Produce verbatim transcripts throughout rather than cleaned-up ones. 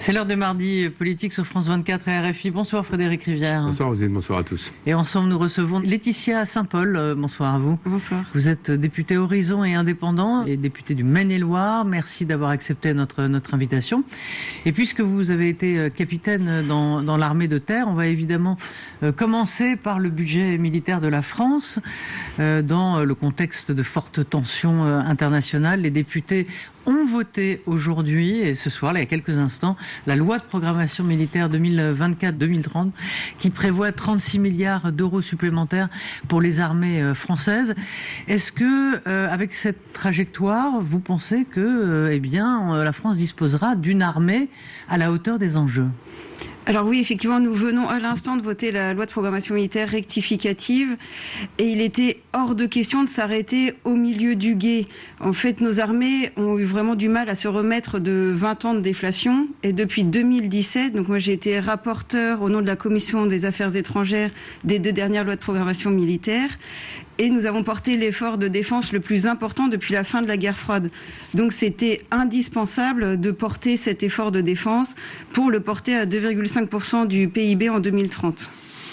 C'est l'heure de mardi politique sur France vingt-quatre et R F I. Bonsoir Frédéric Rivière. Bonsoir Rosine, bonsoir à tous. Et ensemble nous recevons Laetitia Saint-Paul. Bonsoir à vous. Bonsoir. Vous êtes député Horizon et indépendant et député du Maine-et-Loire. Merci d'avoir accepté notre, notre invitation. Et puisque vous avez été capitaine dans, dans l'armée de terre, on va évidemment commencer par le budget militaire de la France. Dans le contexte de fortes tensions internationales, les députés ont voté aujourd'hui et ce soir, là, il y a quelques instants, la loi de programmation militaire deux mille vingt-quatre deux mille trente qui prévoit trente-six milliards d'euros supplémentaires pour les armées françaises. Est-ce que, euh, avec cette trajectoire, vous pensez que, euh, eh bien, la France disposera d'une armée à la hauteur des enjeux ? Alors oui, effectivement, nous venons à l'instant de voter la loi de programmation militaire rectificative et il était hors de question de s'arrêter au milieu du gué. En fait, nos armées ont eu vraiment du mal à se remettre de vingt ans de déflation et depuis deux mille dix-sept, donc moi j'ai été rapporteur au nom de la Commission des Affaires étrangères des deux dernières lois de programmation militaire et nous avons porté l'effort de défense le plus important depuis la fin de la guerre froide. Donc c'était indispensable de porter cet effort de défense pour le porter à deux virgule cinq pour cent du P I B en deux mille trente.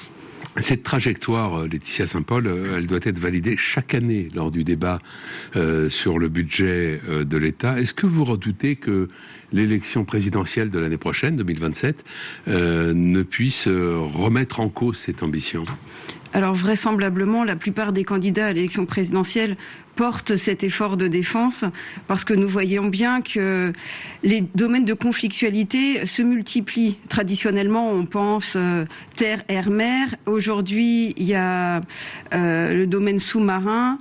Cette trajectoire, Laetitia Saint-Paul, elle doit être validée chaque année lors du débat euh, sur le budget euh, de l'État. Est-ce que vous redoutez que l'élection présidentielle de l'année prochaine, deux mille vingt-sept, euh, ne puisse euh, remettre en cause cette ambition ? Alors vraisemblablement, la plupart des candidats à l'élection présidentielle portent cet effort de défense parce que nous voyons bien que les domaines de conflictualité se multiplient. Traditionnellement, on pense euh, terre, air, mer. Aujourd'hui, il y a euh, le domaine sous-marin,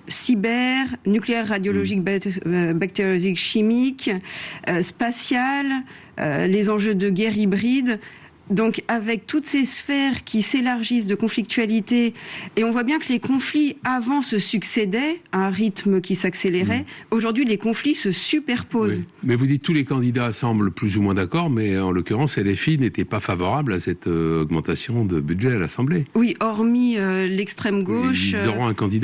cyber, nucléaire, radiologique, bactériologique, chimique, euh, spatial, euh, les enjeux de guerre hybride. Donc avec toutes ces sphères qui s'élargissent de conflictualité, et on voit bien que les conflits avant se succédaient à un rythme qui s'accélérait, mmh. Aujourd'hui les conflits se superposent. Oui. Mais vous dites tous les candidats semblent plus ou moins d'accord, mais en l'occurrence L F I n'était pas favorable à cette euh, augmentation de budget à l'Assemblée. Oui, hormis euh, l'extrême gauche... Ils auront un candidat ?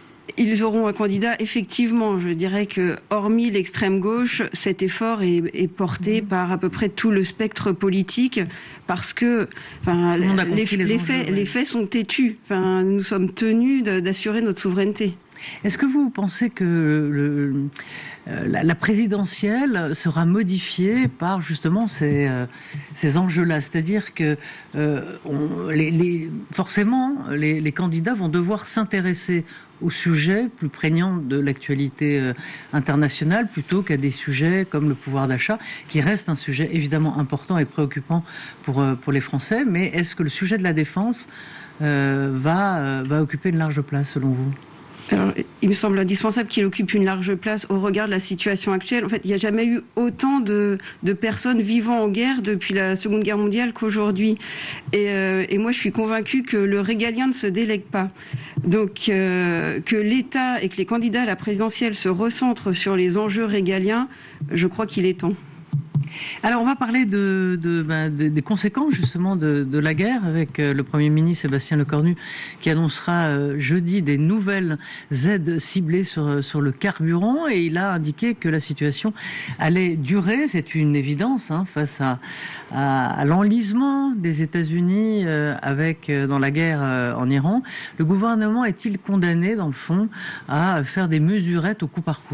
Ils auront un candidat, effectivement. Je dirais que, hormis l'extrême gauche, cet effort est, est porté par à peu près tout le spectre politique, parce que, enfin, les, les, les, faits, ouais. les faits sont têtus. Enfin, nous sommes tenus de, d'assurer notre souveraineté. Est-ce que vous pensez que le, euh, la, la présidentielle sera modifiée par justement ces, euh, ces enjeux-là ? C'est-à-dire que euh, on, les, les, forcément, les, les candidats vont devoir s'intéresser au sujet plus prégnant de l'actualité euh, internationale plutôt qu'à des sujets comme le pouvoir d'achat, qui reste un sujet évidemment important et préoccupant pour, euh, pour les Français. Mais est-ce que le sujet de la défense euh, va, euh, va occuper une large place selon vous ? Alors, il me semble indispensable qu'il occupe une large place au regard de la situation actuelle. En fait, il n'y a jamais eu autant de, de personnes vivant en guerre depuis la Seconde Guerre mondiale qu'aujourd'hui. Et, euh, et moi, je suis convaincue que le régalien ne se délègue pas. Donc, euh, que l'État et que les candidats à la présidentielle se recentrent sur les enjeux régaliens, je crois qu'il est temps. Alors on va parler de, de, ben, de, des conséquences justement de, de la guerre avec euh, le Premier ministre Sébastien Lecornu qui annoncera euh, jeudi des nouvelles aides ciblées sur, sur le carburant et il a indiqué que la situation allait durer, c'est une évidence hein, face à, à, à l'enlisement des États-Unis euh, avec euh, dans la guerre euh, en Iran. Le gouvernement est-il condamné dans le fond à faire des mesurettes au coup par coup ?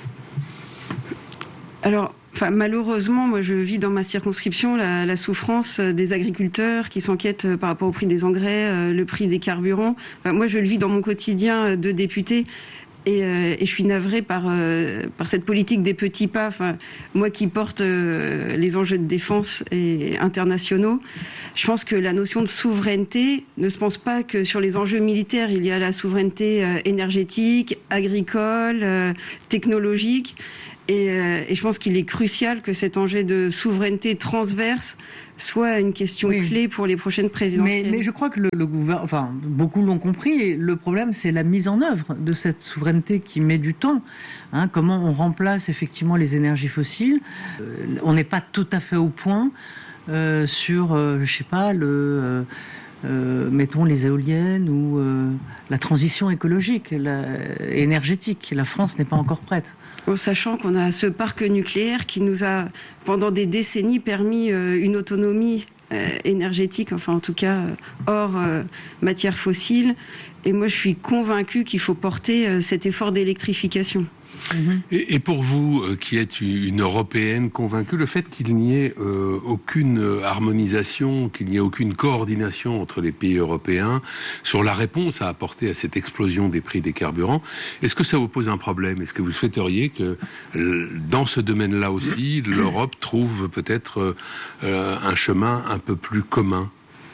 Alors Enfin, malheureusement, moi, je vis dans ma circonscription la, la souffrance des agriculteurs qui s'inquiètent par rapport au prix des engrais, euh, le prix des carburants. Enfin, moi, je le vis dans mon quotidien de député. Et, euh, et je suis navrée par, euh, par cette politique des petits pas. Enfin, moi qui porte euh, les enjeux de défense et internationaux, je pense que la notion de souveraineté ne se pense pas que sur les enjeux militaires. Il y a la souveraineté euh, énergétique, agricole, euh, technologique. Et, euh, et je pense qu'il est crucial que cet enjeu de souveraineté transverse soit une question oui. clé pour les prochaines présidentielles. Mais, mais je crois que le, le gouvernement, enfin, beaucoup l'ont compris, et le problème, c'est la mise en œuvre de cette souveraineté qui met du temps. Hein, comment on remplace effectivement les énergies fossiles. Euh, on n'est pas tout à fait au point euh, sur, euh, je sais pas, le... Euh, euh, mettons les éoliennes ou euh, la transition écologique, la, énergétique. La France n'est pas encore prête. En sachant qu'on a ce parc nucléaire qui nous a, pendant des décennies, permis euh, une autonomie euh, énergétique, enfin en tout cas euh, hors euh, matières fossiles. Et moi, je suis convaincue qu'il faut porter euh, cet effort d'électrification. Et, et pour vous, euh, qui êtes une Européenne convaincue, le fait qu'il n'y ait euh, aucune harmonisation, qu'il n'y ait aucune coordination entre les pays européens sur la réponse à apporter à cette explosion des prix des carburants, est-ce que ça vous pose un problème ? Est-ce que vous souhaiteriez que, euh, dans ce domaine-là aussi, l'Europe trouve peut-être euh, un chemin un peu plus commun ?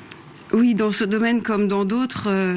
Oui, dans ce domaine comme dans d'autres... Euh...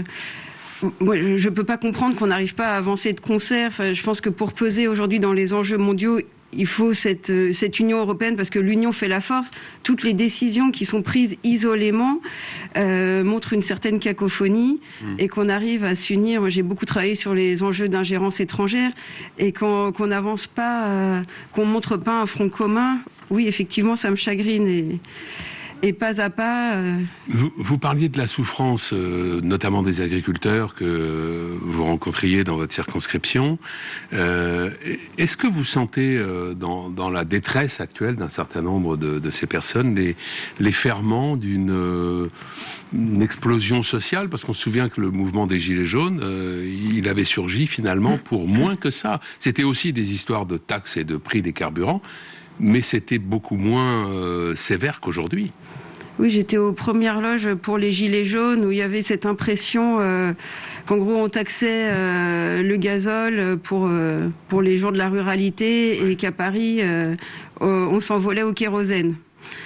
Moi, je ne peux pas comprendre qu'on n'arrive pas à avancer de concert. Enfin, je pense que pour peser aujourd'hui dans les enjeux mondiaux, il faut cette, cette Union européenne, parce que l'Union fait la force. Toutes les décisions qui sont prises isolément euh, montrent une certaine cacophonie, mmh. et qu'on arrive à s'unir. Moi, j'ai beaucoup travaillé sur les enjeux d'ingérence étrangère, et qu'on qu'on n'avance pas, euh, qu'on montre pas un front commun. Oui, effectivement, ça me chagrine. Et... Et pas à pas... Euh... Vous, vous parliez de la souffrance, euh, notamment des agriculteurs que vous rencontriez dans votre circonscription. Euh, est-ce que vous sentez, euh, dans, dans la détresse actuelle d'un certain nombre de, de ces personnes, les, les ferments d'une euh, une explosion sociale ? Parce qu'on se souvient que le mouvement des Gilets jaunes, euh, il avait surgi finalement pour moins que ça. C'était aussi des histoires de taxes et de prix des carburants, mais c'était beaucoup moins euh, sévère qu'aujourd'hui. Oui, j'étais aux premières loges pour les Gilets jaunes, où il y avait cette impression euh, qu'en gros on taxait euh, le gazole pour euh, pour les gens de la ruralité, et qu'à Paris euh, on s'envolait au kérosène.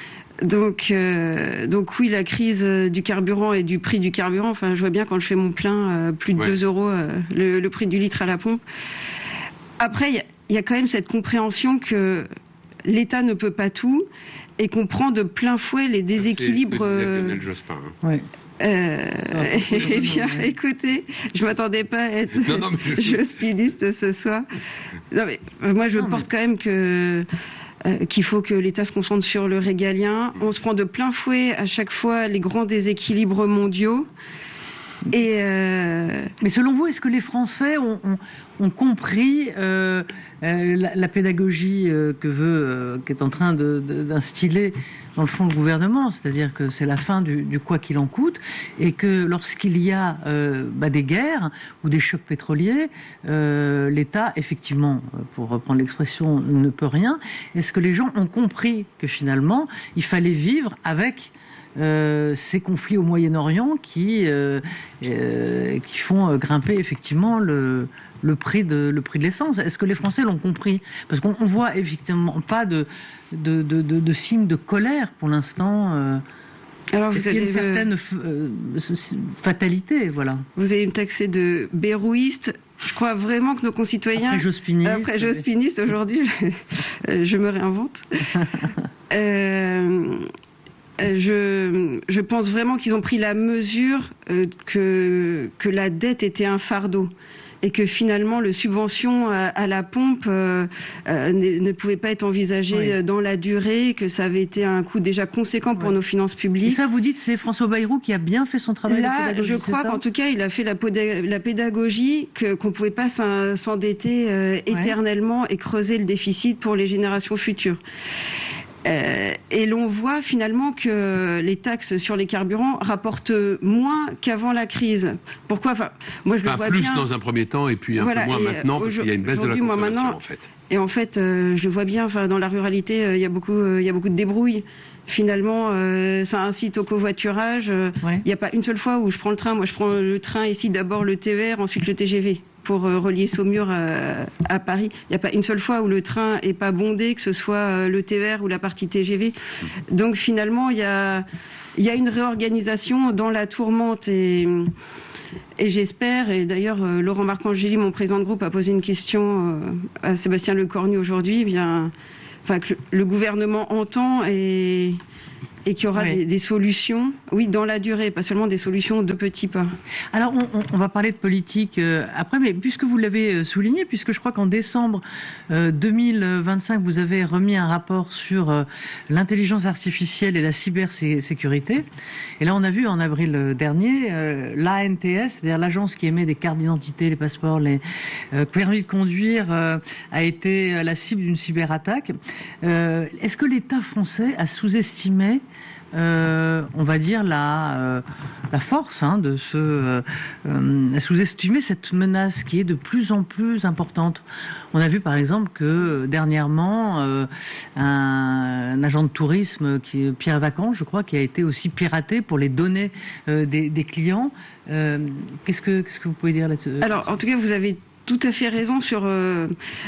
Donc, euh, donc oui, la crise du carburant et du prix du carburant. Enfin, je vois bien quand je fais mon plein, euh, plus de ouais. deux euros euh, le, le prix du litre à la pompe. Après, il y, y a quand même cette compréhension que l'État ne peut pas tout, et qu'on prend de plein fouet les déséquilibres. C'est ce que Lionel Jospin. Hein. Ouais. Euh, ah, eh bien, ouais. Écoutez, je m'attendais pas à être non, non, je... jospiniste ce soir. Non, mais moi, je non, porte mais... quand même que euh, qu'il faut que l'État se concentre sur le régalien. On se prend de plein fouet à chaque fois les grands déséquilibres mondiaux. Et euh... Mais selon vous, est-ce que les Français ont, ont, ont compris euh, euh, la, la pédagogie euh, que veut, euh, qu'est en train de, de, d'instiller dans le fond le gouvernement, c'est-à-dire que c'est la fin du, du quoi qu'il en coûte, et que lorsqu'il y a euh, bah, des guerres ou des chocs pétroliers, euh, l'État, effectivement, pour reprendre l'expression, ne peut rien. Est-ce que les gens ont compris que finalement, il fallait vivre avec Euh, ces conflits au Moyen-Orient qui euh, euh, qui font grimper effectivement le le prix de le prix de l'essence. Est-ce que les Français l'ont compris ? Parce qu'on on voit effectivement pas de de de de, de signes de colère pour l'instant. Euh, Alors vous avez une le... certaine euh, fatalité, voilà. Vous allez me taxer de bérouiste. Je crois vraiment que nos concitoyens... Après Jospiniste. Après Jospiniste, aujourd'hui, je me réinvente. euh... Je, je pense vraiment qu'ils ont pris la mesure euh, que, que la dette était un fardeau, et que finalement le subvention à, à la pompe euh, euh, ne, ne pouvait pas être envisagé oui. dans la durée, que ça avait été un coût déjà conséquent pour oui. nos finances publiques. Et ça, vous dites, c'est François Bayrou qui a bien fait son travail Là, de pédagogie. Je crois qu'en tout cas, il a fait la, la pédagogie, que, qu'on ne pouvait pas s'endetter euh, éternellement ouais. et creuser le déficit pour les générations futures. Euh, et l'on voit finalement que les taxes sur les carburants rapportent moins qu'avant la crise. Pourquoi ? Enfin, moi je enfin, le vois plus bien. dans un premier temps et puis un voilà, peu moins maintenant parce qu'il y a une baisse de la consommation maintenant, en fait. Et en fait, euh, je le vois bien. Enfin, dans la ruralité, euh, il y a beaucoup, euh, il y a beaucoup de débrouille. Finalement, euh, ça incite au covoiturage. Il ouais. n'y a pas une seule fois où je prends le train. Moi, je prends le train ici, d'abord le T E R, ensuite le T G V. Pour euh, relier Saumur euh, à Paris. Il n'y a pas une seule fois où le train est pas bondé, que ce soit euh, le T E R ou la partie T G V. Donc finalement, il y a, il y a une réorganisation dans la tourmente et, et j'espère, et d'ailleurs euh, Laurent Marcangeli, mon président de groupe, a posé une question euh, à Sébastien Lecornu aujourd'hui, eh bien, enfin, que le, le gouvernement entend et et qu'il y aura oui. des, des solutions, oui, dans la durée, pas seulement des solutions de petits pas. Alors, on, on va parler de politique euh, après, mais puisque vous l'avez souligné, puisque je crois qu'en décembre euh, deux mille vingt-cinq, vous avez remis un rapport sur euh, l'intelligence artificielle et la cybersécurité. Et là, on a vu en avril dernier, euh, l'A N T S, c'est-à-dire l'agence qui émet des cartes d'identité, les passeports, les euh, permis de conduire, euh, a été la cible d'une cyberattaque. Euh, est-ce que l'État français a sous-estimé Euh, on va dire la euh, la force hein, de ce euh, euh, sous-estimer cette menace qui est de plus en plus importante. On a vu par exemple que dernièrement euh, un, un agent de tourisme qui est Pierre Vacances, je crois, qui a été aussi piraté pour les données euh, des, des clients. Euh, qu'est-ce que qu'est-ce que vous pouvez dire là-dessus ? Alors en tout cas vous avez tout à fait raison sur euh,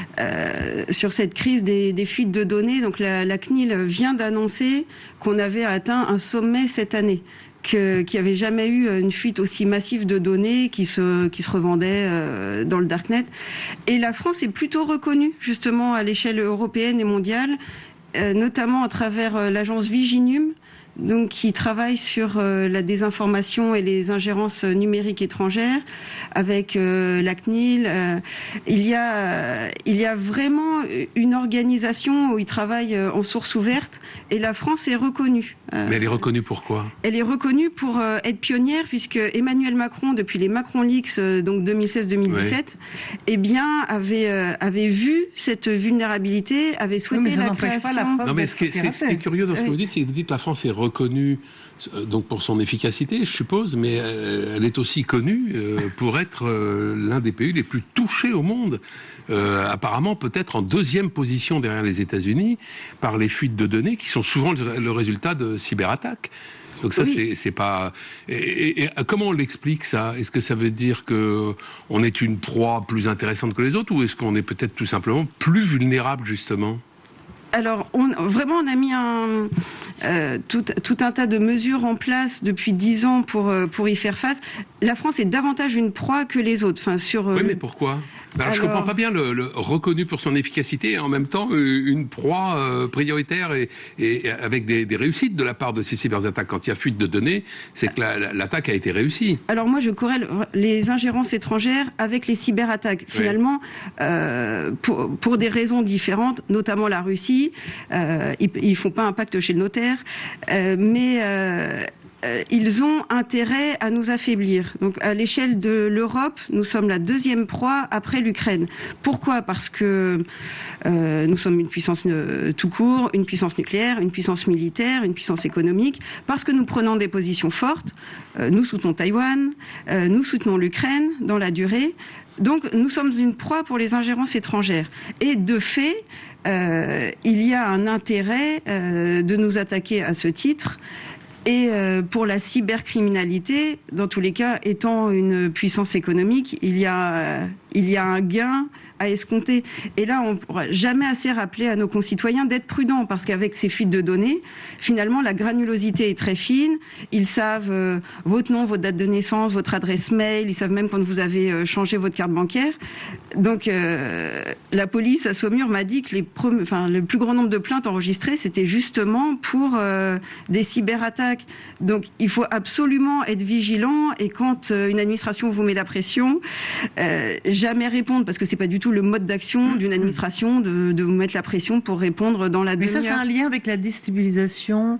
euh, sur cette crise des, des fuites de données. Donc la, la C N I L vient d'annoncer qu'on avait atteint un sommet cette année, que qu'il n'y avait jamais eu une fuite aussi massive de données qui se qui se revendaient euh, dans le darknet. Et la France est plutôt reconnue justement à l'échelle européenne et mondiale, euh, notamment à travers euh, l'agence Viginum, donc qui travaille sur euh, la désinformation et les ingérences numériques étrangères avec euh, la C N I L. Euh, il y a euh, il y a vraiment une organisation où ils travaillent euh, en source ouverte et la France est reconnue. Euh, Mais elle est reconnue pour quoi ? Elle est reconnue pour euh, être pionnière puisque Emmanuel Macron, depuis les Macron Leaks, euh, donc deux mille seize deux mille dix-sept, oui. eh bien avait euh, avait vu cette vulnérabilité, avait souhaité oui, la création. La non mais ce qui est, c'est, ce qui est curieux dans ce que vous dites, c'est que vous dites que la France est reconnue donc pour son efficacité, je suppose, mais euh, elle est aussi connue euh, pour être euh, l'un des pays les plus touchés au monde. Euh, apparemment, peut-être en deuxième position derrière les États-Unis par les fuites de données qui sont souvent le, le résultat de cyberattaques. Donc ça, oui. c'est, c'est pas. Et, et, et comment on l'explique ça ? Est-ce que ça veut dire que on est une proie plus intéressante que les autres, ou est-ce qu'on est peut-être tout simplement plus vulnérable justement ? Alors, on, vraiment, on a mis un, euh, tout, tout un tas de mesures en place depuis dix ans pour pour y faire face. La France est davantage une proie que les autres. Enfin, sur. Oui, mais pourquoi ? Alors, Alors, je comprends pas bien le, le reconnu pour son efficacité et en même temps une proie euh, prioritaire et, et avec des, des réussites de la part de ces cyberattaques. Quand il y a fuite de données, c'est que la, la, l'attaque a été réussie. Alors moi, je corrèle les ingérences étrangères avec les cyberattaques. Finalement, oui. euh, pour, pour des raisons différentes, notamment la Russie, euh, ils, ils font pas un pacte chez le notaire, euh, mais euh, Euh, ils ont intérêt à nous affaiblir. Donc, à l'échelle de l'Europe, nous sommes la deuxième proie après l'Ukraine. Pourquoi ? Parce que euh, nous sommes une puissance euh, tout court, une puissance nucléaire, une puissance militaire, une puissance économique. Parce que nous prenons des positions fortes. Euh, nous soutenons Taïwan, euh, nous soutenons l'Ukraine dans la durée. Donc, nous sommes une proie pour les ingérences étrangères. Et de fait, euh, il y a un intérêt euh, de nous attaquer à ce titre. Et euh, pour la cybercriminalité, dans tous les cas, étant une puissance économique, il y a euh, il y a un gain à escompter. Et là, on ne pourra jamais assez rappeler à nos concitoyens d'être prudents, parce qu'avec ces fuites de données, finalement, la granulosité est très fine. Ils savent euh, votre nom, votre date de naissance, votre adresse mail. Ils savent même quand vous avez euh, changé votre carte bancaire. Donc, euh, la police à Saumur m'a dit que les pre- enfin, le plus grand nombre de plaintes enregistrées, c'était justement pour euh, des cyberattaques. Donc, il faut absolument être vigilant. Et quand euh, une administration vous met la pression, euh, jamais répondre, parce que c'est pas du tout le mode d'action d'une administration de, de vous mettre la pression pour répondre dans la demi-heure. Mais ça, c'est un lien avec la déstabilisation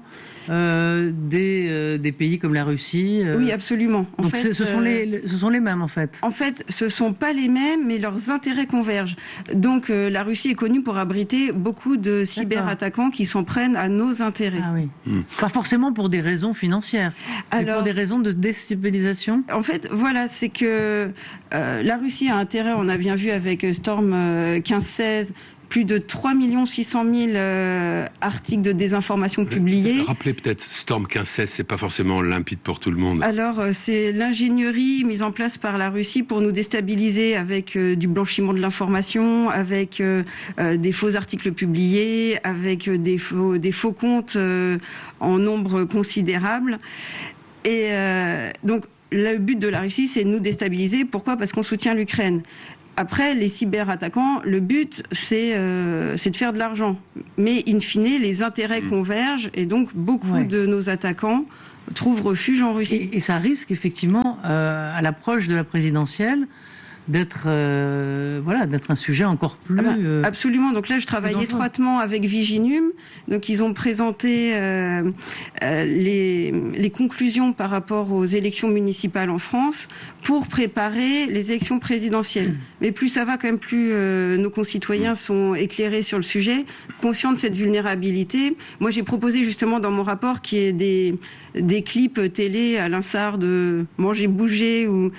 euh, des, euh, des pays comme la Russie. Euh... Oui, absolument. En Donc fait, ce sont les, ce sont les mêmes en fait. En fait, ce sont pas les mêmes, mais leurs intérêts convergent. Donc euh, la Russie est connue pour abriter beaucoup de cyberattaquants qui s'en prennent à nos intérêts. Ah oui. Mmh. Pas forcément pour des raisons financières. Alors, c'est pour des raisons de déstabilisation. En fait, voilà, c'est que euh, la Russie a intérêt. On a bien vu avec Storm euh, quinze seize. Plus de trois millions six cent mille euh, articles de désinformation publiés. Rappelez peut-être, Storm quinze seize, c'est pas forcément limpide pour tout le monde. Alors, euh, c'est l'ingénierie mise en place par la Russie pour nous déstabiliser avec euh, du blanchiment de l'information, avec euh, euh, des faux articles publiés, avec euh, des, faux, des faux comptes euh, en nombre considérable. Et euh, donc, le but de la Russie, c'est de nous déstabiliser. Pourquoi ? Parce qu'on soutient l'Ukraine. Après, les cyberattaquants, le but, c'est, euh, c'est de faire de l'argent. Mais in fine, les intérêts mmh. convergent et donc beaucoup ouais. de nos attaquants trouvent refuge en Russie. Et, et ça risque effectivement, euh, à l'approche de la présidentielle, d'être euh, voilà d'être un sujet encore plus ah bah, euh, absolument. Donc là je travaille étroitement avec Viginum, donc ils ont présenté euh, euh, les les conclusions par rapport aux élections municipales en France pour préparer les élections présidentielles. Mais plus ça va quand même, plus euh, nos concitoyens sont éclairés sur le sujet, conscients de cette vulnérabilité. Moi j'ai proposé justement dans mon rapport qu'il y ait des des clips télé à l'instar de Manger Bouger ou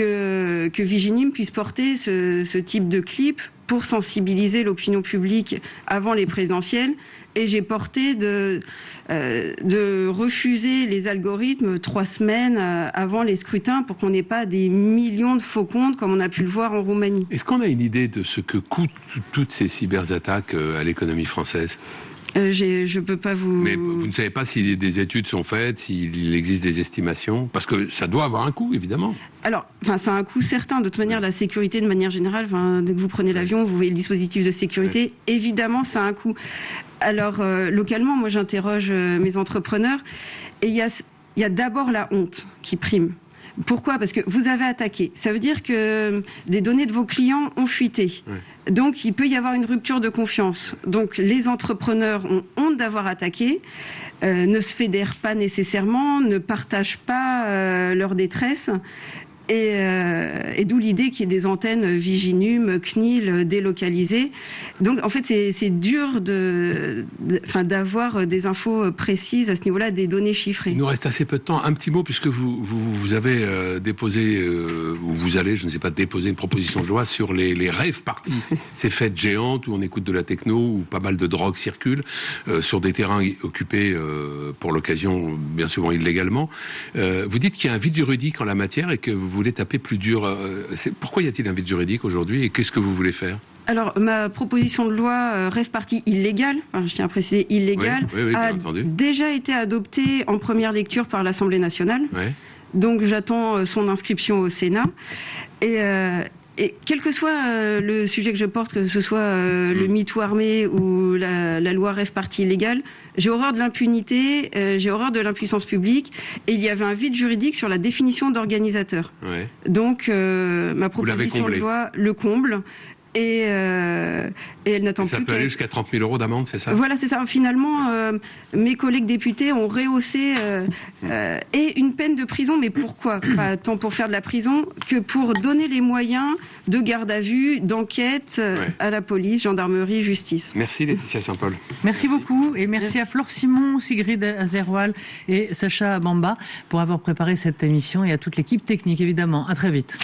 que que Viginum puisse porter ce, ce type de clip pour sensibiliser l'opinion publique avant les présidentielles. Et j'ai porté de, euh, de refuser les algorithmes trois semaines avant les scrutins pour qu'on n'ait pas des millions de faux comptes comme on a pu le voir en Roumanie. Est-ce qu'on a une idée de ce que coûtent toutes ces cyberattaques à l'économie française ? Euh, j'ai, je peux pas vous... Mais vous ne savez pas si des études sont faites, s'il existe des estimations ? Parce que ça doit avoir un coût, évidemment. Alors, enfin, ça a un coût certain. De toute manière, la sécurité, de manière générale, enfin, dès que vous prenez l'avion, vous voyez le dispositif de sécurité. Ouais. Évidemment, ça a un coût. Alors, euh, localement, moi, j'interroge euh, mes entrepreneurs. Et il y a, il y a d'abord la honte qui prime. Pourquoi ? Parce que vous avez attaqué. Ça veut dire que des données de vos clients ont fuité. Ouais. Donc, il peut y avoir une rupture de confiance. Donc, les entrepreneurs ont honte d'avoir attaqué, euh, ne se fédèrent pas nécessairement, ne partagent pas euh, leur détresse. Et, euh, et d'où l'idée qu'il y ait des antennes Viginum, C N I L délocalisées. Donc, en fait, c'est, c'est dur de, de, enfin, d'avoir des infos précises à ce niveau-là, des données chiffrées. Il nous reste assez peu de temps. Un petit mot, puisque vous, vous, vous avez euh, déposé, euh, ou vous allez, je ne sais pas, déposer une proposition de loi sur les, les rave parties. Ces fêtes géantes où on écoute de la techno, où pas mal de drogues circulent, euh, sur des terrains occupés euh, pour l'occasion, bien souvent illégalement. Euh, vous dites qu'il y a un vide juridique en la matière et que vous Vous voulez taper plus dur. C'est... Pourquoi y a-t-il un vide juridique aujourd'hui et qu'est-ce que vous voulez faire ? Alors, ma proposition de loi euh, rêve partie illégale, enfin, je tiens à préciser illégale, oui, oui, oui, a entendu. déjà été adoptée en première lecture par l'Assemblée nationale. Ouais. Donc, j'attends son inscription au Sénat. Et, euh, et quel que soit euh, le sujet que je porte, que ce soit euh, mmh. le MeToo armé ou la, la loi rêve partie illégale, j'ai horreur de l'impunité, euh, j'ai horreur de l'impuissance publique, et il y avait un vide juridique sur la définition d'organisateur. Ouais. Donc, euh, ma proposition de loi le comble. Et, euh, et elle n'attend ça plus. Ça peut aller jusqu'à trente mille euros d'amende, c'est ça ? Voilà, c'est ça. Finalement, euh, mes collègues députés ont rehaussé euh, euh, et une peine de prison. Mais pourquoi ? Pas tant pour faire de la prison que pour donner les moyens de garde à vue, d'enquête euh, ouais. à la police, gendarmerie, justice. Merci Laetitia Saint-Paul. Merci, merci beaucoup et merci, merci à Flore Simon, Sigrid Azerwal et Sacha Bamba pour avoir préparé cette émission et à toute l'équipe technique évidemment. À très vite.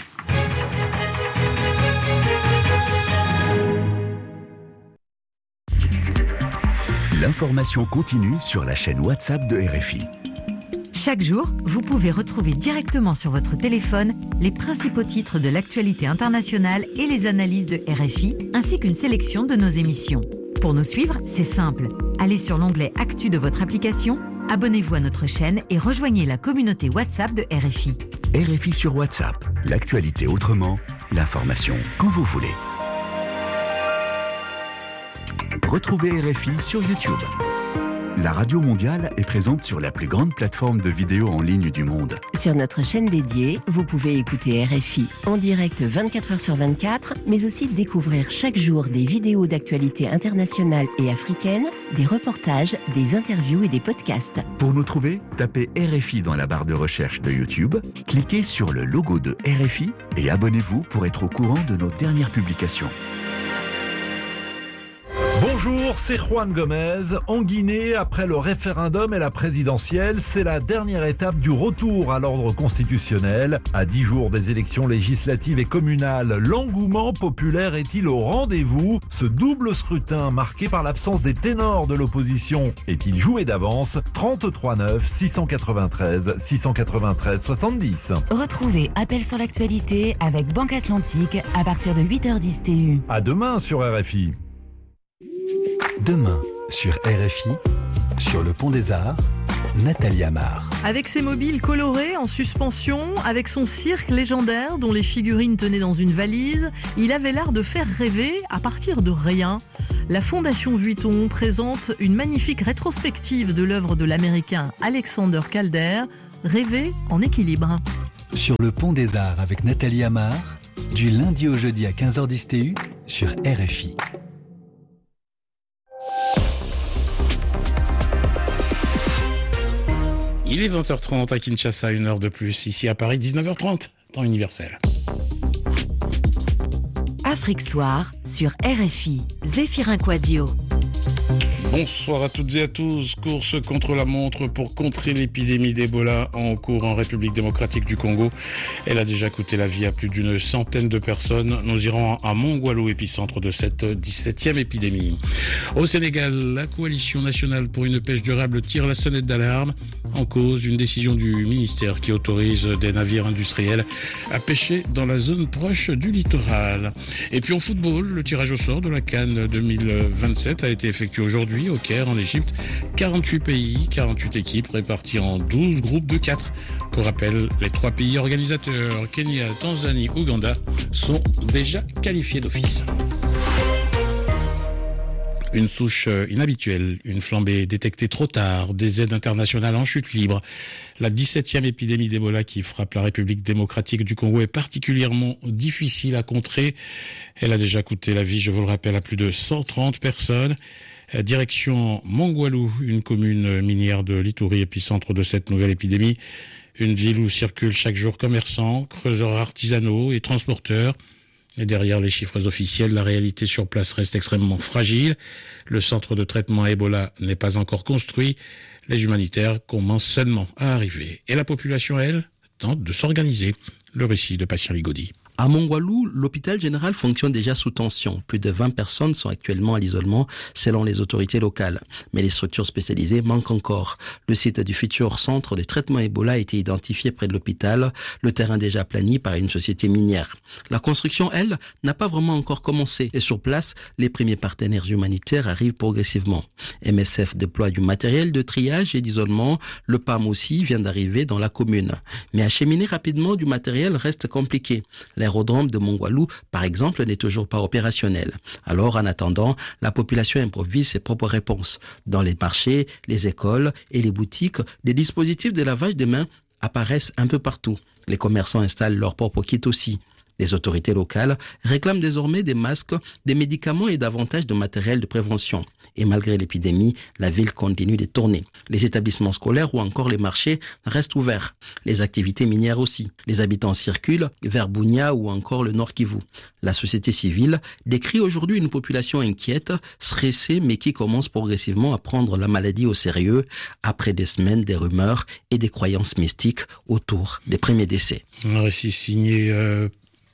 L'information continue sur la chaîne WhatsApp de R F I. Chaque jour, vous pouvez retrouver directement sur votre téléphone les principaux titres de l'actualité internationale et les analyses de R F I, ainsi qu'une sélection de nos émissions. Pour nous suivre, c'est simple. Allez sur l'onglet Actu de votre application, abonnez-vous à notre chaîne et rejoignez la communauté WhatsApp de R F I. R F I sur WhatsApp, l'actualité autrement, l'information quand vous voulez. Retrouvez R F I sur YouTube. La Radio Mondiale est présente sur la plus grande plateforme de vidéos en ligne du monde. Sur notre chaîne dédiée, vous pouvez écouter R F I en direct vingt-quatre heures sur vingt-quatre, mais aussi découvrir chaque jour des vidéos d'actualité internationale et africaine, des reportages, des interviews et des podcasts. Pour nous trouver, tapez R F I dans la barre de recherche de YouTube, cliquez sur le logo de R F I et abonnez-vous pour être au courant de nos dernières publications. Bonjour, c'est Juan Gomez. En Guinée, après le référendum et la présidentielle, c'est la dernière étape du retour à l'ordre constitutionnel. À dix jours des élections législatives et communales, l'engouement populaire est-il au rendez-vous ? Ce double scrutin marqué par l'absence des ténors de l'opposition est-il joué d'avance ? trente-trois neuf, six cent quatre-vingt-treize, six cent quatre-vingt-treize, soixante-dix. Retrouvez Appel sur l'actualité avec Banque Atlantique à partir de huit heures dix T U. À demain sur R F I. Demain, sur R F I, sur le Pont des Arts, Nathalie Amar. Avec ses mobiles colorés en suspension, avec son cirque légendaire dont les figurines tenaient dans une valise, il avait l'art de faire rêver à partir de rien. La Fondation Vuitton présente une magnifique rétrospective de l'œuvre de l'Américain Alexander Calder, Rêver en équilibre. Sur le pont des Arts avec Nathalie Amar, du lundi au jeudi à quinze heures dix T U sur R F I. Il est vingt heures trente à Kinshasa, une heure de plus. Ici à Paris, dix-neuf heures trente, temps universel. Afrique Soir sur R F I. Zéphirin Quadio. Bonsoir à toutes et à tous. Course contre la montre pour contrer l'épidémie d'Ebola en cours en République démocratique du Congo. Elle a déjà coûté la vie à plus d'une centaine de personnes. Nous irons à Mongwalu, épicentre de cette dix-septième épidémie. Au Sénégal, la coalition nationale pour une pêche durable tire la sonnette d'alarme. En cause, une décision du ministère qui autorise des navires industriels à pêcher dans la zone proche du littoral. Et puis en football, le tirage au sort de la CAN deux mille vingt-sept a été effectué aujourd'hui au Caire, en Égypte. quarante-huit pays, quarante-huit équipes réparties en douze groupes de quatre. Pour rappel, les trois pays organisateurs, Kenya, Tanzanie, Ouganda, sont déjà qualifiés d'office. Une souche inhabituelle, une flambée détectée trop tard, des aides internationales en chute libre. La dix-septième épidémie d'Ebola qui frappe la République démocratique du Congo est particulièrement difficile à contrer. Elle a déjà coûté la vie, je vous le rappelle, à plus de cent trente personnes. Direction Mongwalu, une commune minière de l'Ituri, épicentre de cette nouvelle épidémie. Une ville où circulent chaque jour commerçants, creuseurs artisanaux et transporteurs. Et derrière les chiffres officiels, la réalité sur place reste extrêmement fragile. Le centre de traitement Ebola n'est pas encore construit. Les humanitaires commencent seulement à arriver. Et la population, elle, tente de s'organiser. Le récit de Patient Ligodi. À Mongwalu, l'hôpital général fonctionne déjà sous tension. Plus de vingt personnes sont actuellement à l'isolement selon les autorités locales. Mais les structures spécialisées manquent encore. Le site du futur centre de traitement Ebola a été identifié près de l'hôpital, le terrain déjà aplani par une société minière. La construction, elle, n'a pas vraiment encore commencé. Et sur place, les premiers partenaires humanitaires arrivent progressivement. M S F déploie du matériel de triage et d'isolement. Le P A M aussi vient d'arriver dans la commune. Mais acheminer rapidement du matériel reste compliqué. L'aérodrome de Mongwalu, par exemple, n'est toujours pas opérationnel. Alors, en attendant, la population improvise ses propres réponses. Dans les marchés, les écoles et les boutiques, des dispositifs de lavage de mains apparaissent un peu partout. Les commerçants installent leurs propres kits aussi. Les autorités locales réclament désormais des masques, des médicaments et davantage de matériel de prévention. Et malgré l'épidémie, la ville continue de tourner. Les établissements scolaires ou encore les marchés restent ouverts. Les activités minières aussi. Les habitants circulent vers Bunia ou encore le Nord Kivu. La société civile décrit aujourd'hui une population inquiète, stressée, mais qui commence progressivement à prendre la maladie au sérieux après des semaines des rumeurs et des croyances mystiques autour des premiers décès. Un récit signé euh...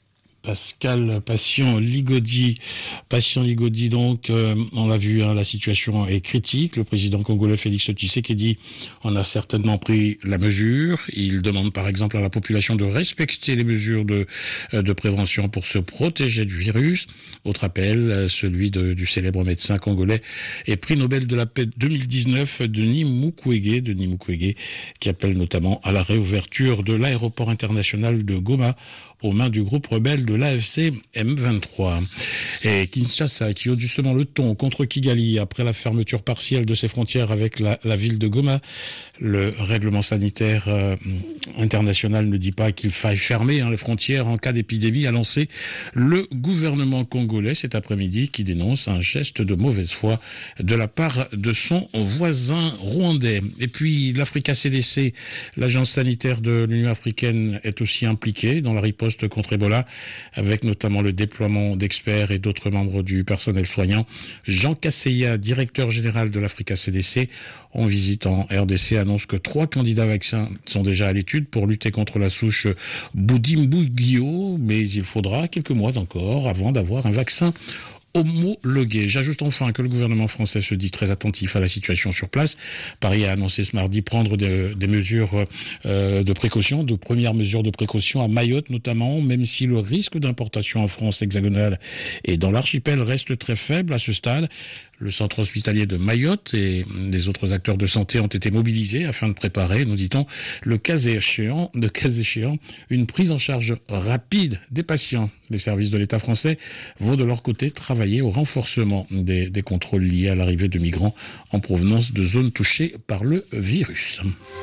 Pascal Patient Ligodi. Patient Ligodi, donc, euh, on l'a vu, hein, la situation est critique. Le président congolais Félix Tshisekedi en a certainement pris la mesure. Il demande par exemple à la population de respecter les mesures de, de prévention pour se protéger du virus. Autre appel, celui de, du célèbre médecin congolais et prix Nobel de la paix deux mille dix-neuf, Denis Mukwege, Denis Mukwege, qui appelle notamment à la réouverture de l'aéroport international de Goma aux mains du groupe rebelle de l'A F C M vingt-trois. Et Kinshasa, qui haute justement le ton contre Kigali après la fermeture partielle de ses frontières avec la, la ville de Goma. Le règlement sanitaire euh, international ne dit pas qu'il faille fermer hein, les frontières en cas d'épidémie, a lancé le gouvernement congolais cet après-midi, qui dénonce un geste de mauvaise foi de la part de son voisin rwandais. Et puis l'Africa C D C, l'agence sanitaire de l'Union africaine, est aussi impliquée dans la riposte contre Ebola, avec notamment le déploiement d'experts et d'autres membres du personnel soignant. Jean Kasseya, directeur général de l'Africa C D C, en visite en R D C, annonce que trois candidats vaccins sont déjà à l'étude pour lutter contre la souche Bundibugyo, mais il faudra quelques mois encore avant d'avoir un vaccin homologué. J'ajoute enfin que le gouvernement français se dit très attentif à la situation sur place. Paris a annoncé ce mardi prendre des, des mesures euh, de précaution, de premières mesures de précaution à Mayotte notamment, même si le risque d'importation en France hexagonale et dans l'archipel reste très faible à ce stade. Le centre hospitalier de Mayotte et les autres acteurs de santé ont été mobilisés afin de préparer, nous dit-on, le cas échéant, de cas échéant, une prise en charge rapide des patients. Les services de l'État français vont de leur côté travailler au renforcement des, des contrôles liés à l'arrivée de migrants en provenance de zones touchées par le virus.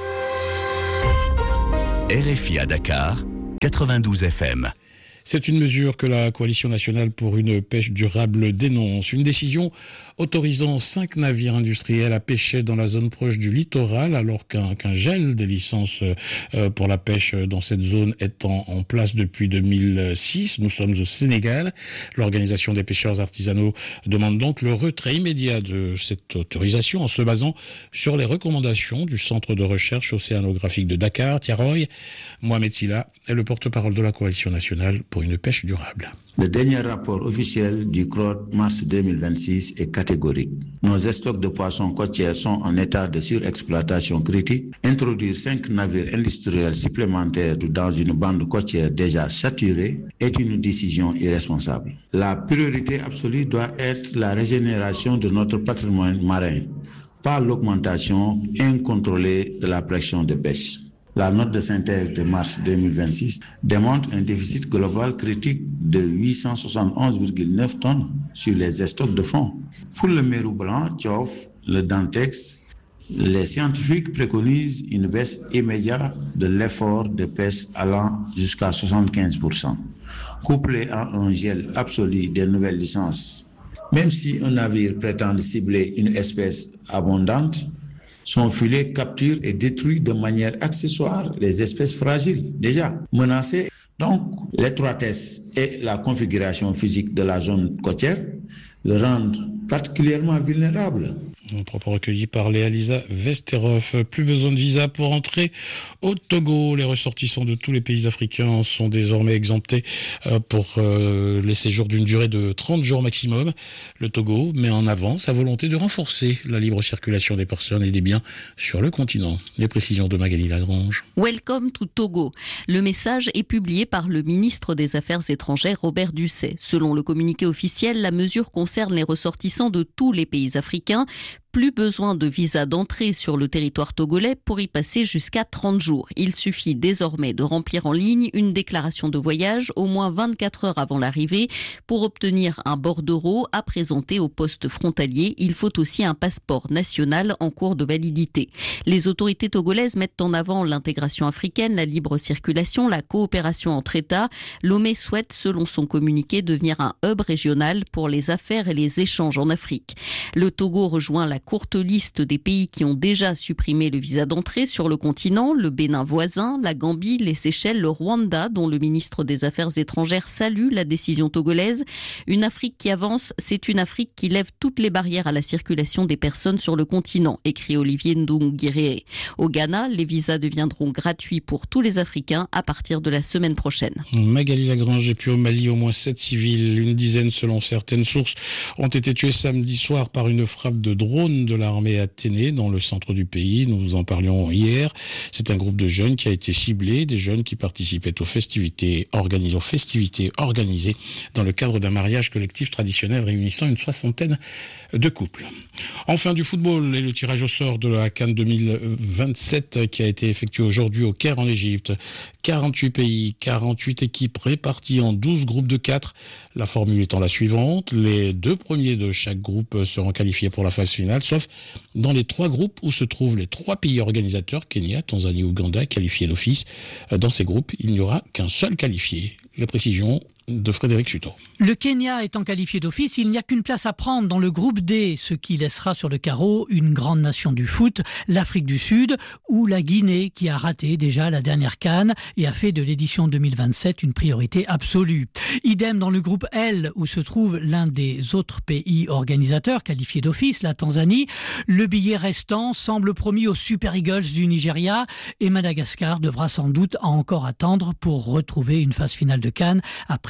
R F I à Dakar, quatre-vingt-douze F M. C'est une mesure que la Coalition nationale pour une pêche durable dénonce. Une décision autorisant cinq navires industriels à pêcher dans la zone proche du littoral, alors qu'un, qu'un gel des licences euh, pour la pêche dans cette zone est en, en place depuis deux mille six. Nous sommes au Sénégal. L'Organisation des pêcheurs artisanaux demande donc le retrait immédiat de cette autorisation en se basant sur les recommandations du Centre de recherche océanographique de Dakar, Tiaroy. Mohamed Silla est le porte-parole de la Coalition nationale pour une pêche durable. Le dernier rapport officiel du C R O T mars deux mille vingt-six est catégorique. Nos stocks de poissons côtiers sont en état de surexploitation critique. Introduire cinq navires industriels supplémentaires dans une bande côtière déjà saturée est une décision irresponsable. La priorité absolue doit être la régénération de notre patrimoine marin, pas l'augmentation incontrôlée de la pression de pêche. La note de synthèse de mars deux mille vingt-six démontre un déficit global critique de huit cent soixante et onze virgule neuf tonnes sur les stocks de fond. Pour le mérou blanc, Tchof, le Dantex, les scientifiques préconisent une baisse immédiate de l'effort de pêche allant jusqu'à soixante-quinze pour cent, couplé à un gel absolu des nouvelles licences. Même si un navire prétend cibler une espèce abondante, son filet capture et détruit de manière accessoire les espèces fragiles déjà menacées. Donc, l'étroitesse et la configuration physique de la zone côtière le rendent particulièrement vulnérable. Un propos recueilli par Léa Lisa Vesterhoff. Plus besoin de visa pour entrer au Togo. Les ressortissants de tous les pays africains sont désormais exemptés pour les séjours d'une durée de trente jours maximum. Le Togo met en avant sa volonté de renforcer la libre circulation des personnes et des biens sur le continent. Les précisions de Magali Lagrange. Welcome to Togo. Le message est publié par le ministre des Affaires étrangères Robert Dussey. Selon le communiqué officiel, la mesure concerne les ressortissants de tous les pays africains. Plus besoin de visa d'entrée sur le territoire togolais pour y passer jusqu'à trente jours. Il suffit désormais de remplir en ligne une déclaration de voyage au moins vingt-quatre heures avant l'arrivée. Pour obtenir un bordereau à présenter au poste frontalier, il faut aussi un passeport national en cours de validité. Les autorités togolaises mettent en avant l'intégration africaine, la libre circulation, la coopération entre États. Lomé souhaite, selon son communiqué, devenir un hub régional pour les affaires et les échanges en Afrique. Le Togo rejoint la courte liste des pays qui ont déjà supprimé le visa d'entrée sur le continent, le Bénin voisin, la Gambie, les Seychelles, le Rwanda, dont le ministre des Affaires étrangères salue la décision togolaise. Une Afrique qui avance, c'est une Afrique qui lève toutes les barrières à la circulation des personnes sur le continent, écrit Olivier Ndungiré. Au Ghana, les visas deviendront gratuits pour tous les Africains à partir de la semaine prochaine. Magali Lagrange. Et puis au Mali, au moins sept civils, une dizaine selon certaines sources, ont été tués samedi soir par une frappe de drone de l'armée Athénée dans le centre du pays. Nous vous en parlions hier. C'est un groupe de jeunes qui a été ciblé, des jeunes qui participaient aux festivités organisées, aux festivités organisées dans le cadre d'un mariage collectif traditionnel réunissant une soixantaine de couples. Enfin, du football et le tirage au sort de la CAN deux mille vingt-sept qui a été effectué aujourd'hui au Caire en Égypte. quarante-huit pays, quarante-huit équipes réparties en douze groupes de quatre. La formule étant la suivante, les deux premiers de chaque groupe seront qualifiés pour la phase finale, sauf dans les trois groupes où se trouvent les trois pays organisateurs, Kenya, Tanzanie, Ouganda, qualifiés d'office. Dans ces groupes, il n'y aura qu'un seul qualifié. Les précisions de Frédéric Chuteau. Le Kenya étant qualifié d'office, il n'y a qu'une place à prendre dans le groupe D, ce qui laissera sur le carreau une grande nation du foot, l'Afrique du Sud, ou la Guinée, qui a raté déjà la dernière CAN et a fait de l'édition deux mille vingt-sept une priorité absolue. Idem dans le groupe L, où se trouve l'un des autres pays organisateurs qualifiés d'office, la Tanzanie. Le billet restant semble promis aux Super Eagles du Nigeria, et Madagascar devra sans doute encore attendre pour retrouver une phase finale de CAN après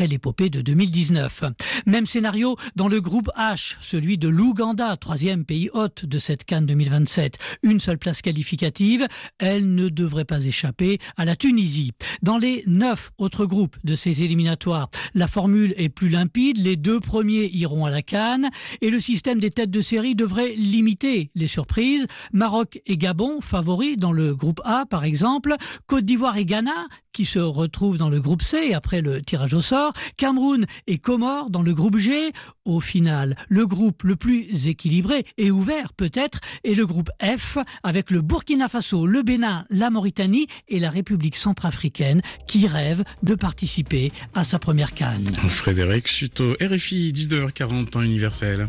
après l'épopée de deux mille dix-neuf. Même scénario dans le groupe H, celui de l'Ouganda, troisième pays hôte de cette CAN deux mille vingt-sept. Une seule place qualificative, elle ne devrait pas échapper à la Tunisie. Dans les neuf autres groupes de ces éliminatoires, la formule est plus limpide, les deux premiers iront à la CAN et le système des têtes de série devrait limiter les surprises. Maroc et Gabon, favoris dans le groupe A par exemple, Côte d'Ivoire et Ghana, qui se retrouvent dans le groupe C après le tirage au sort, Cameroun et Comores dans le groupe G. Au final, le groupe le plus équilibré et ouvert peut-être est le groupe F avec le Burkina Faso, le Bénin, la Mauritanie et la République centrafricaine qui rêvent de participer à sa première CAN. Frédéric Suto, R F I, dix-neuf heures quarante, temps universel.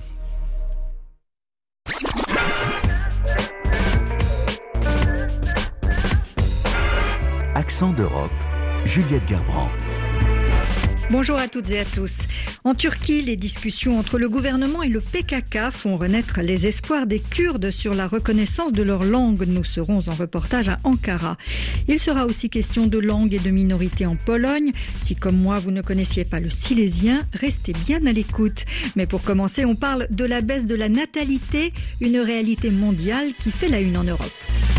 Accent d'Europe, Juliette Gerbrand. Bonjour à toutes et à tous. En Turquie, les discussions entre le gouvernement et le P K K font renaître les espoirs des Kurdes sur la reconnaissance de leur langue. Nous serons en reportage à Ankara. Il sera aussi question de langue et de minorité en Pologne. Si comme moi, vous ne connaissiez pas le silésien, restez bien à l'écoute. Mais pour commencer, on parle de la baisse de la natalité, une réalité mondiale qui fait la une en Europe.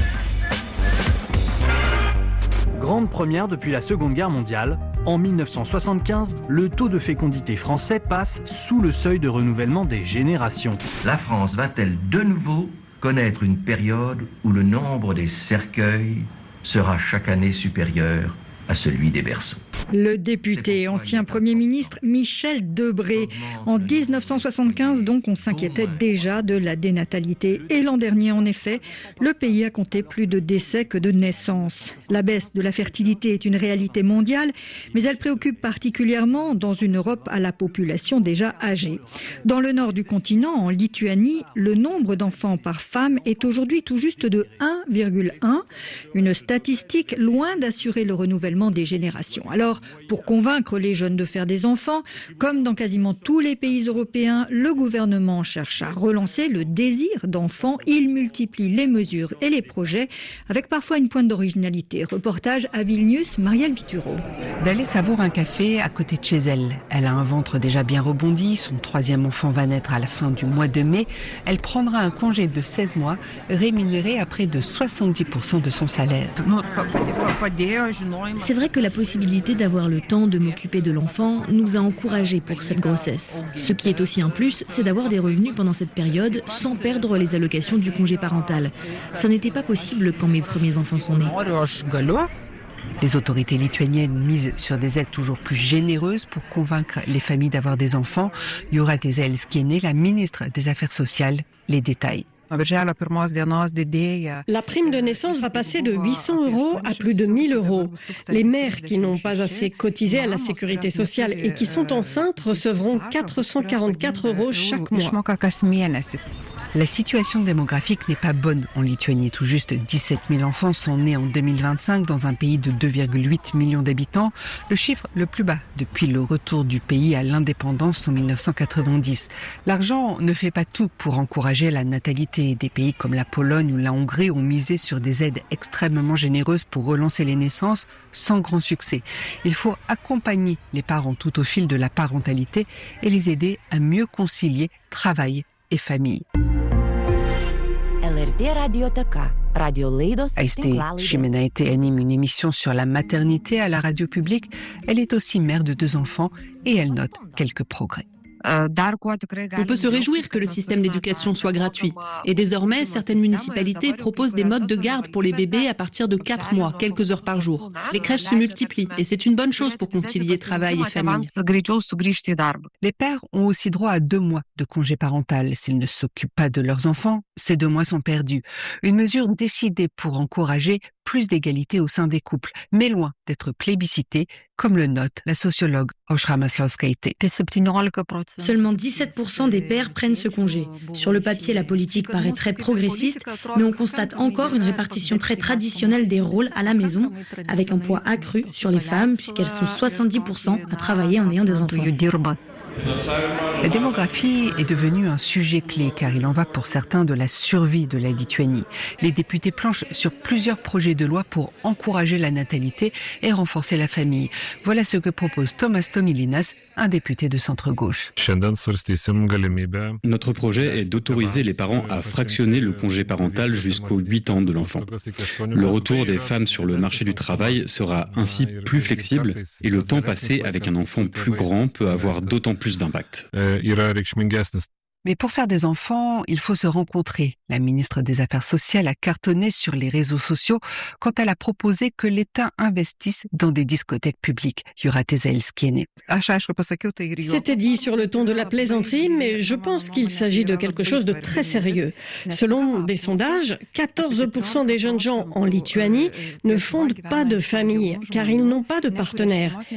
Grande première depuis la Seconde Guerre mondiale, en mille neuf cent soixante-quinze, le taux de fécondité français passe sous le seuil de renouvellement des générations. La France va-t-elle de nouveau connaître une période où le nombre des cercueils sera chaque année supérieur à celui des berceaux? Le député et ancien Premier ministre Michel Debré. En dix-neuf cent soixante-quinze, donc, on s'inquiétait déjà de la dénatalité. Et l'an dernier, en effet, le pays a compté plus de décès que de naissances. La baisse de la fertilité est une réalité mondiale, mais elle préoccupe particulièrement dans une Europe à la population déjà âgée. Dans le nord du continent, en Lituanie, le nombre d'enfants par femme est aujourd'hui tout juste de un virgule un, une statistique loin d'assurer le renouvellement des générations. Alors, pour convaincre les jeunes de faire des enfants, comme dans quasiment tous les pays européens, le gouvernement cherche à relancer le désir d'enfants. Il multiplie les mesures et les projets, avec parfois une pointe d'originalité. Reportage à Vilnius, Marielle Vituro. D'aller savourer un café à côté de chez elle. Elle a un ventre déjà bien rebondi, son troisième enfant va naître à la fin du mois de mai. Elle prendra un congé de seize mois, rémunéré à près de soixante-dix pour cent de son salaire. C'est vrai que la possibilité d'avoir le temps de m'occuper de l'enfant nous a encouragés pour cette grossesse. Ce qui est aussi un plus, c'est d'avoir des revenus pendant cette période sans perdre les allocations du congé parental. Ça n'était pas possible quand mes premiers enfants sont nés. Les autorités lituaniennes misent sur des aides toujours plus généreuses pour convaincre les familles d'avoir des enfants. Jura Tezelskienė, la ministre des Affaires sociales, les détails. La prime de naissance va passer de huit cents euros à plus de mille euros. Les mères qui n'ont pas assez cotisé à la sécurité sociale et qui sont enceintes recevront quatre cent quarante-quatre euros chaque mois. La situation démographique n'est pas bonne en Lituanie. Tout juste dix-sept mille enfants sont nés en deux mille vingt-cinq dans un pays de deux virgule huit millions d'habitants, le chiffre le plus bas depuis le retour du pays à l'indépendance en mille neuf cent quatre-vingt-dix. L'argent ne fait pas tout pour encourager la natalité. Des pays comme la Pologne ou la Hongrie ont misé sur des aides extrêmement généreuses pour relancer les naissances sans grand succès. Il faut accompagner les parents tout au fil de la parentalité et les aider à mieux concilier travail et famille. Aïsté Chimenaïté anime une émission sur la maternité à la radio publique. Elle est aussi mère de deux enfants et elle note quelques progrès. On peut se réjouir que le système d'éducation soit gratuit. Et désormais, certaines municipalités proposent des modes de garde pour les bébés à partir de quatre mois, quelques heures par jour. Les crèches se multiplient et c'est une bonne chose pour concilier travail et famille. Les pères ont aussi droit à deux mois de congé parental. S'ils ne s'occupent pas de leurs enfants, ces deux mois sont perdus. Une mesure décidée pour encourager plus d'égalité au sein des couples, mais loin d'être plébiscitée, comme le note la sociologue Aušra Maslauskaitė. Seulement dix-sept pour cent des pères prennent ce congé. Sur le papier, la politique paraît très progressiste, mais on constate encore une répartition très traditionnelle des rôles à la maison, avec un poids accru sur les femmes, puisqu'elles sont soixante-dix pour cent à travailler en ayant des enfants. La démographie est devenue un sujet clé car il en va pour certains de la survie de la Lituanie. Les députés planchent sur plusieurs projets de loi pour encourager la natalité et renforcer la famille. Voilà ce que propose Tomas Tomilinas, un député de centre-gauche. Notre projet est d'autoriser les parents à fractionner le congé parental jusqu'aux huit ans de l'enfant. Le retour des femmes sur le marché du travail sera ainsi plus flexible et le temps passé avec un enfant plus grand peut avoir d'autant plus d'impact. Mais pour faire des enfants, il faut se rencontrer. La ministre des Affaires sociales a cartonné sur les réseaux sociaux quand elle a proposé que l'État investisse dans des discothèques publiques. Jurate Zaelskiene. C'était dit sur le ton de la plaisanterie, mais je pense qu'il s'agit de quelque chose de très sérieux. Selon des sondages, quatorze pour cent des jeunes gens en Lituanie ne fondent pas de famille, car ils n'ont pas de partenaire.